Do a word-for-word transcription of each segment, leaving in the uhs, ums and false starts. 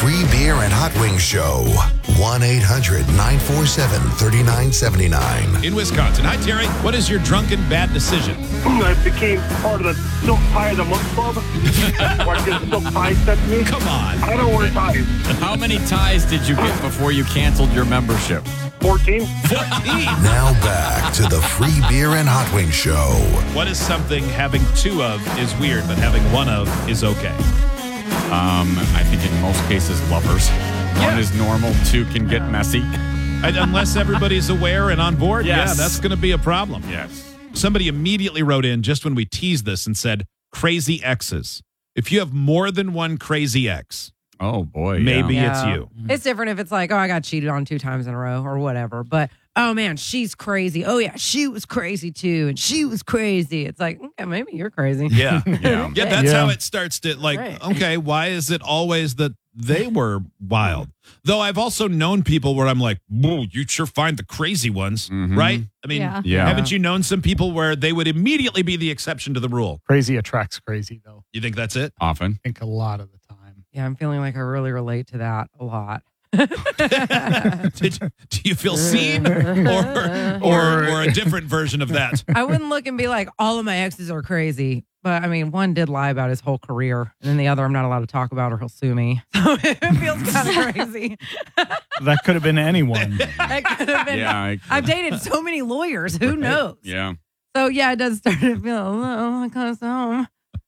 Free Beer and Hot Wings Show. one eight hundred nine four seven three nine seven nine. In Wisconsin. Hi, Terry. What is your drunken bad decision? I became part of the Silk Tie of the Month Club. Where I get the silk ties sent to me. Come on. I don't wear ties. How many ties did you get before you canceled your membership? fourteen. fourteen. Now back to the Free Beer and Hot Wings Show. What is something having two of is weird, but having one of is okay? Um, I think in most cases, lovers. Yeah. One is normal, two can get messy. And unless everybody's aware and on board, Yes. yeah, that's going to be a problem. Yes. Somebody immediately wrote in just when we teased this and said, crazy exes. If you have more than one crazy ex, Oh, boy. maybe yeah. it's Yeah. you. It's different if it's like, oh, I got cheated on two times in a row or whatever. But, oh, man, she's crazy. Oh, yeah, she was crazy, too. And she was crazy. It's like, okay, maybe you're crazy. Yeah. Yeah. Yeah, that's Yeah. how it starts to like, Right. okay, why is it always that they were wild? Though I've also known people where I'm like, whoa, you sure find the crazy ones, Mhm. right? I mean, Yeah. Yeah. haven't you known some people where they would immediately be the exception to the rule? Crazy attracts crazy, though. You think that's it? Often. I think a lot of the time. Yeah, I'm feeling like I really relate to that a lot. Did, do you feel seen or, or or a different version of that? I wouldn't look and be like, all of my exes are crazy. But I mean, one did lie about his whole career, and then the other I'm not allowed to talk about or he'll sue me. So it feels kind of crazy. That could have been anyone. That could have been. Yeah. I- I've dated so many lawyers. Who knows? Yeah. So yeah, it does start to feel, oh, I gotta home.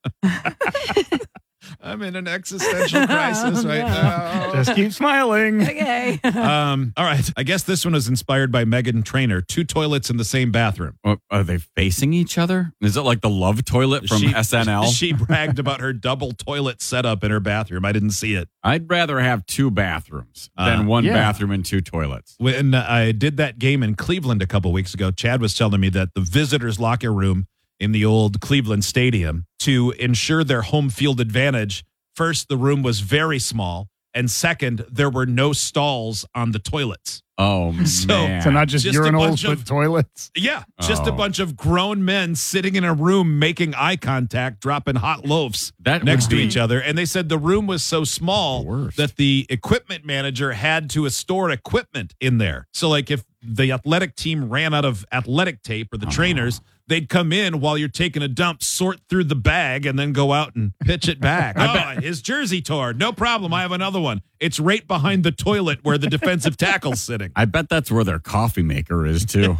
I'm in an existential crisis right now. Just keep smiling. Okay. Um, all right. I guess this one was inspired by Megan Trainor. Two toilets in the same bathroom. What, are they facing each other? Is it like the love toilet from She- S N L? She bragged about her double toilet setup in her bathroom. I didn't see it. I'd rather have two bathrooms Uh, than one yeah. bathroom and two toilets. When I did that game in Cleveland a couple weeks ago, Chad was telling me that the visitors' locker room in the old Cleveland Stadium, to ensure their home field advantage, first, the room was very small, and second, there were no stalls on the toilets. Oh, So- man. So not just, Just a urinals, bunch but of- toilets. Yeah, just a Oh. bunch of grown men sitting in a room making eye contact, dropping hot loaves That next would to be each other. And they said the room was so small Worst. that the equipment manager had to store equipment in there. So, like, if the athletic team ran out of athletic tape or the trainers, they'd come in while you're taking a dump, sort through the bag, and then go out and pitch it back. Oh, his jersey tore. No problem. I have another one. It's right behind the toilet where the defensive tackle's sitting. I bet that's where their coffee maker is, too.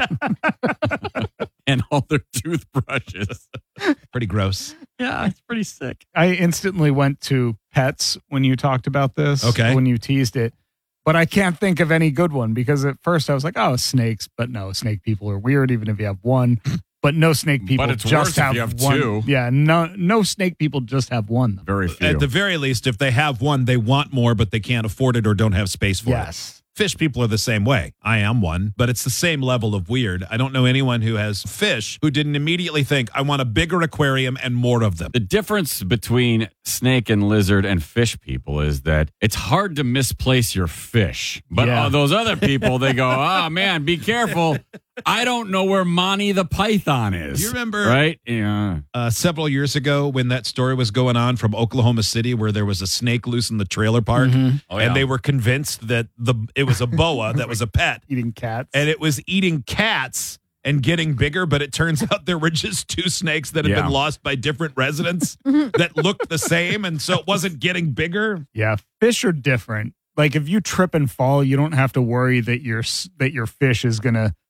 And all their toothbrushes. Pretty gross. Yeah, it's pretty sick. I instantly went to pets when you talked about this. Okay. When you teased it. But I can't think of any good one because at first I was like, oh, snakes. But no, snake people are weird even if you have one. But no snake people But it's just worse if have, you have one. two. Yeah, no no snake people just have one. Very few. At the very least, if they have one, they want more, but they can't afford it or don't have space for it. Yes. Fish people are the same way. I am one, but it's the same level of weird. I don't know anyone who has fish who didn't immediately think, I want a bigger aquarium and more of them. The difference between snake and lizard and fish people is that it's hard to misplace your fish. But Yeah. uh, those other people, they go, oh, man, be careful. I don't know where Monty the Python is. You remember- Right? Yeah. Uh, several years ago when that story was going on from Oklahoma City where there was a snake loose in the trailer park Oh, yeah. and they were convinced that the it was a boa that was a pet Eating cats. and it was eating cats and getting bigger, but it turns out there were just two snakes that had Yeah. been lost by different residents that looked the same, and so it wasn't getting bigger. Yeah, fish are different. Like if you trip and fall, you don't have to worry that your s- that your fish is gonna